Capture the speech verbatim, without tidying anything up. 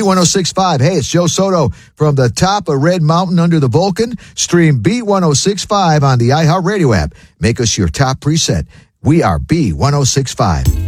one oh six point five. Hey, it's Joe Soto from the top of Red Mountain under the Vulcan. Stream B one oh six point five on the iHeartRadio app. Make us your top preset. We are B one oh six point five.